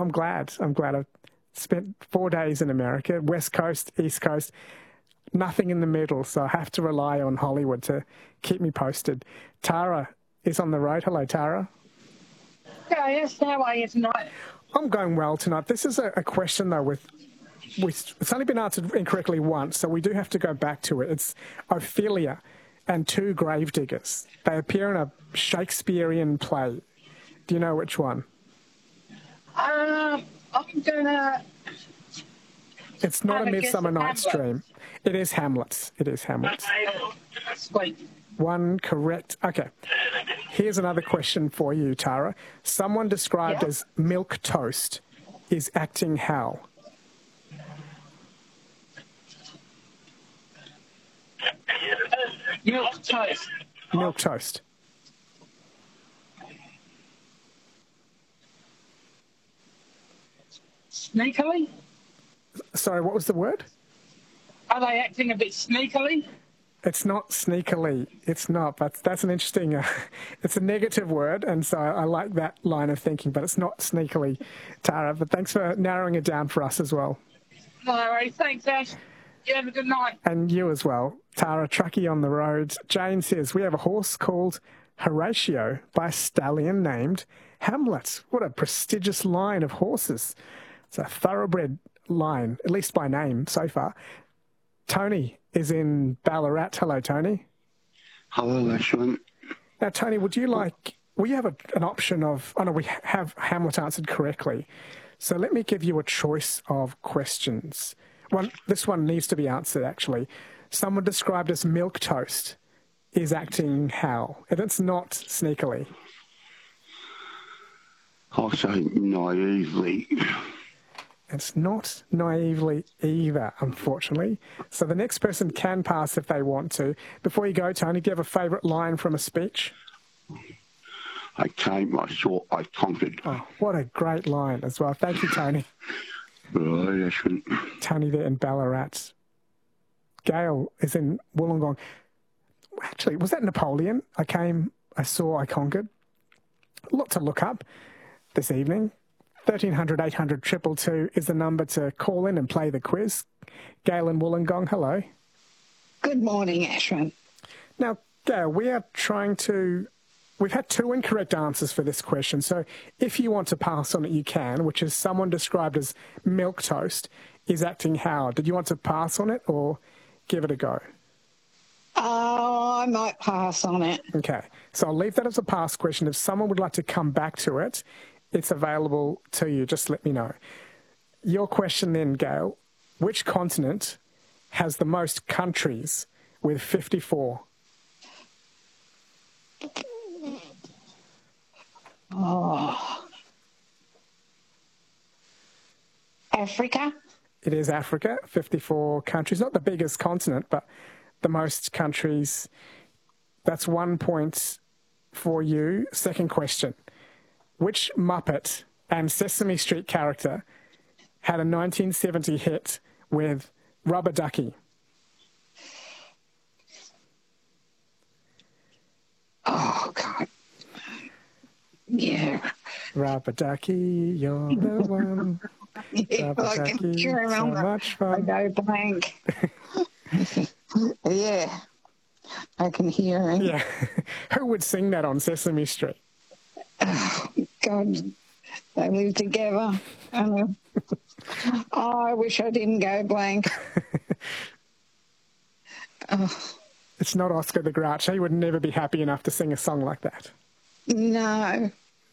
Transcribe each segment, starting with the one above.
I'm glad. I've spent 4 days in America, West Coast, East Coast, nothing in the middle, so I have to rely on Hollywood to keep me posted. Tara is on the road. Hello, Tara. Yeah, yes, how are you tonight? I'm going well tonight. This is a question, though, it's only been answered incorrectly once, so we do have to go back to it. It's Ophelia and two gravediggers. They appear in a Shakespearean play. Do you know which one? I'm gonna. It's not A Midsummer Night's Dream. It is Hamlet. It is Hamlet. Sweet. One correct. Okay. Here's another question for you, Tara. Someone described as milk toast is acting how? Milk toast. Milk toast. Sneakily? Sorry, what was the word? Are they acting a bit sneakily? It's not sneakily. It's not. But that's an interesting. It's a negative word, and so I like that line of thinking. But it's not sneakily, Tara. But thanks for narrowing it down for us as well. No worries. Thanks, Ash. You have a good night. And you as well, Tara. Truckie on the road. Jane says we have a horse called Horatio by a stallion named Hamlet. What a prestigious line of horses. It's a thoroughbred line, at least by name so far. Tony is in Ballarat. Hello, Tony. Hello, excellent. Now, Tony, will you have an option of, oh no, we have Hamlet answered correctly. So let me give you a choice of questions. This one needs to be answered, actually. Someone described as milk toast is acting how? And it's not sneakily. I'll say naively. It's not naively either, unfortunately. So the next person can pass if they want to. Before you go, Tony, do you have a favourite line from a speech? I came, I saw, I conquered. Oh, what a great line as well. Thank you, Tony. Right, excellent. Tony there in Ballarat. Gail is in Wollongong. Actually, was that Napoleon? I came, I saw, I conquered. A lot to look up this evening. 1300 800 222 is the number to call in and play the quiz. Gail in Wollongong, hello. Good morning, Ashwin. Now, Gail, we've had two incorrect answers for this question, so if you want to pass on it, you can, which is someone described as milk toast is acting how? Did you want to pass on it or give it a go? Oh, I might pass on it. Okay, so I'll leave that as a pass question. If someone would like to come back to it, it's available to you. Just let me know. Your question then, Gail, which continent has the most countries with 54? Oh. Africa? It is Africa, 54 countries. Not the biggest continent, but the most countries. That's 1 point for you. Second question. Which Muppet and Sesame Street character had a 1970 hit with Rubber Ducky? Oh, God. Yeah. Rubber Ducky, you're the one. Yeah, Rubber I can Ducky, hear him so on much I fun. go blank. Yeah, I can hear him. Yeah. Who would sing that on Sesame Street? Oh, God, they live together. Oh, I wish I didn't go blank. Oh. It's not Oscar the Grouch. He would never be happy enough to sing a song like that. No.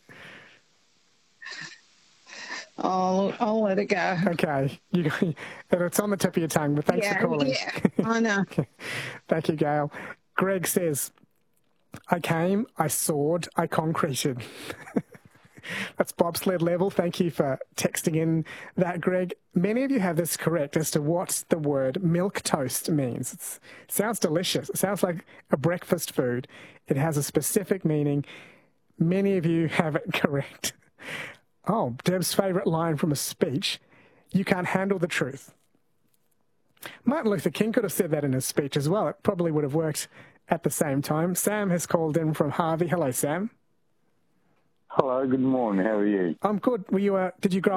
I'll let it go. Okay. It's on the tip of your tongue, but thanks for calling. Yeah, I know. Okay. Thank you, Gail. Greg says, I came, I soared, I concreted. That's bobsled level. Thank you for texting in that, Greg. Many of you have this correct as to what the word milk toast means. It sounds delicious. It sounds like a breakfast food. It has a specific meaning. Many of you have it correct. Oh, Deb's favourite line from a speech, you can't handle the truth. Martin Luther King could have said that in his speech as well. It probably would have worked at the same time. Sam has called in from Harvey. Hello, Sam. Hello, good morning. How are you? I'm good. Did you grow